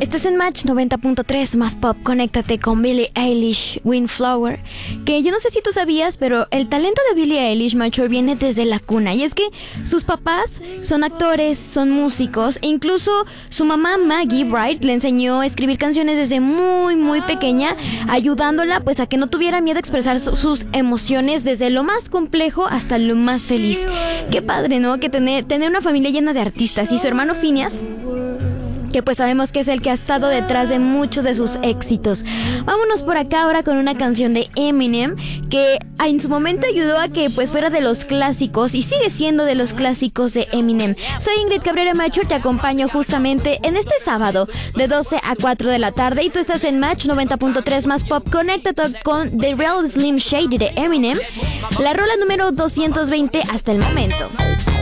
Estás en Match 90.3 más pop. Conéctate con Billie Eilish, Windflower. Que yo no sé si tú sabías, pero el talento de Billie Eilish, macho, viene desde la cuna. Y es que sus papás son actores, son músicos. E incluso su mamá Maggie Bright le enseñó a escribir canciones desde muy pequeña, ayudándola pues a que no tuviera miedo a expresar sus emociones desde lo más complejo hasta lo más feliz. Qué padre, ¿no? Que tener una familia llena de artistas. Y su hermano Phineas, que pues sabemos que es el que ha estado detrás de muchos de sus éxitos. Vámonos por acá ahora con una canción de Eminem que en su momento ayudó a que pues fuera de los clásicos y sigue siendo de los clásicos de Eminem. Soy Ingrid Cabrera Macho, te acompaño justamente en este sábado de 12 a 4 de la tarde y tú estás en Match 90.3 más pop. Conéctate con The Real Slim Shady de Eminem, la rola número 220 hasta el momento.